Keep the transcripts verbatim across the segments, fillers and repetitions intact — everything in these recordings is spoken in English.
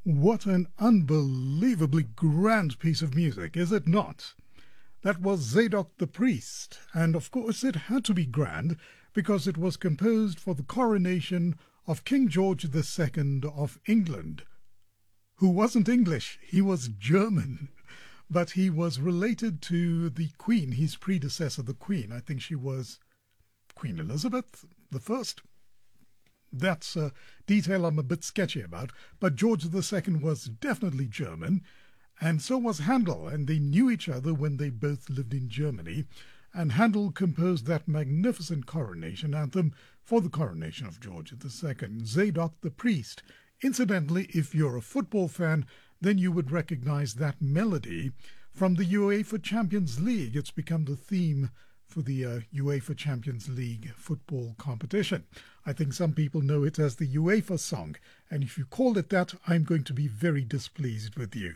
What an unbelievably grand piece of music, is it not? That was Zadok the Priest, and of course it had to be grand because it was composed for the coronation of King George the Second of England, who wasn't English, he was German, but he was related to the Queen, his predecessor, the Queen. I think she was Queen Elizabeth the First. That's a detail I'm a bit sketchy about, but George the Second was definitely German, and so was Handel, and they knew each other when they both lived in Germany, and Handel composed that magnificent coronation anthem for the coronation of George the Second, Zadok the Priest. Incidentally, if you're a football fan, then you would recognize that melody from the UEFA Champions League. It's become the theme for the uh, UEFA Champions League football competition. I think some people know it as the UEFA song, and if you call it that, I'm going to be very displeased with you.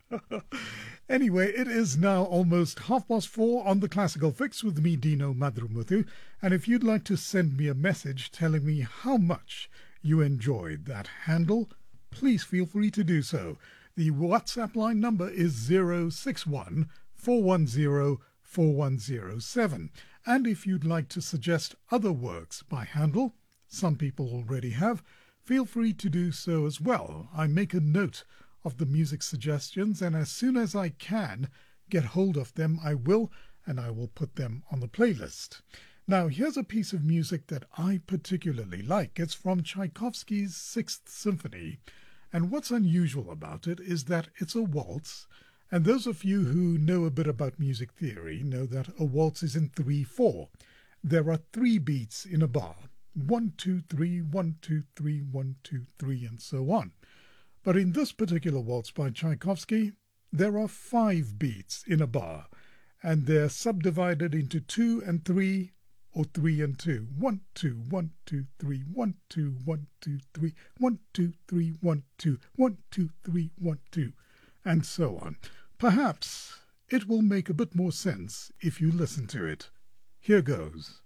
Anyway, it is now almost half past four on the Classical Fix with me, Dino Madrumuthu, and if you'd like to send me a message telling me how much you enjoyed that Handel, please feel free to do so. The WhatsApp line number is zero six one, four one zero, four one zero seven, and if you'd like to suggest other works by Handel, some people already have, feel free to do so as well. I make a note of the music suggestions, and as soon as I can get hold of them, I will, and I will put them on the playlist. Now, here's a piece of music that I particularly like. It's from Tchaikovsky's Sixth Symphony, and what's unusual about it is that it's a waltz, and those of you who know a bit about music theory know that a waltz is in three four. There are three beats in a bar. One, two, three, one, two, three, one, two, three, and so on. But in this particular waltz by Tchaikovsky, there are five beats in a bar, and they're subdivided into two and three, or three and two. One, two, one, two, three, one, two, one, two, three, one, two, three, one, two, one, two, three, one, two, and so on. Perhaps it will make a bit more sense if you listen to it. Here goes.